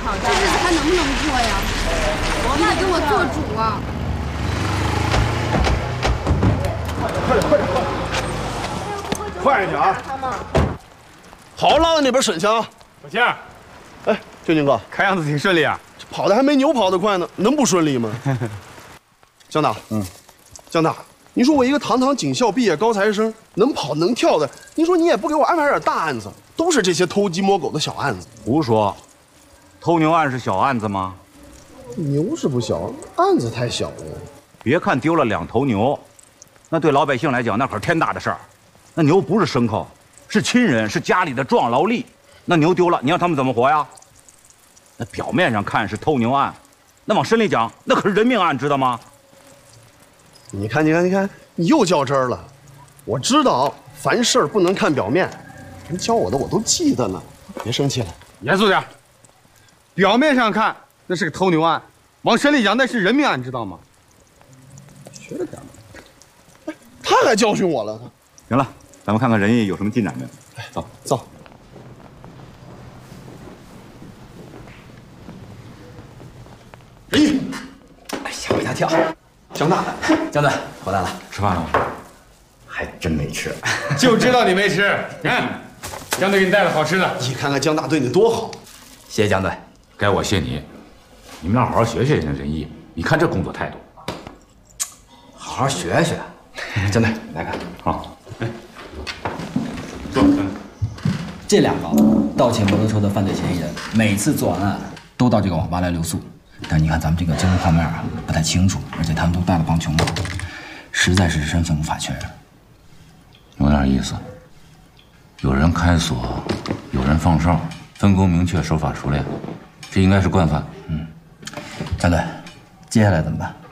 吵架，日子还能不能过呀？你得给我做主啊！ 快点啊！好，拉到那边省去啊！ 小庆， 哎，俊俊哥， 看样子挺顺利啊。 这跑的还没牛跑得快呢，能不顺利吗？江大，江大，你说我一个堂堂警校毕业高材生，能跑能跳的，你说你也不给我安排点大案子，都是这些偷鸡摸狗的小案子。 胡说，偷牛案是小案子吗？ 牛是不小，案子太小了。 别看丢了2头牛，那对老百姓来讲那可是天大的事儿。那牛不是牲口，是亲人，是家里的壮劳力。那牛丢了，你让他们怎么活呀？那表面上看是偷牛案，那往深里讲，那可是人命案，知道吗？ 你看，你又较真儿了。我知道凡事不能看表面，你教我的我都记得呢。别生气了， 严肃点。表面上看那是个偷牛案，往深里讲那是人命案，知道吗？学着点嘛。 他还教训我了。 行了，咱们看看仁义有什么进展没有？走走。仁义， 吓我一大跳。 江大， 江队回来了， 吃饭了吗？ 还真没吃， 就知道你没吃。江队给你带了好吃的。 你看看江大对你多好。 谢谢江队。 该我谢你，你们俩好好学学人仁义。你看这工作态度， 好好学学。江队，来看。 好。 坐。这2个盗窃摩托车的犯罪嫌疑人，每次做完案都到这个网吧来留宿。但你看咱们这个监控画面啊，不太清楚，而且他们都戴了棒球帽，实在是身份无法确认。 有点意思。有人开锁，有人放哨，分工明确，手法熟练，这应该是惯犯。 江队，接下来怎么办？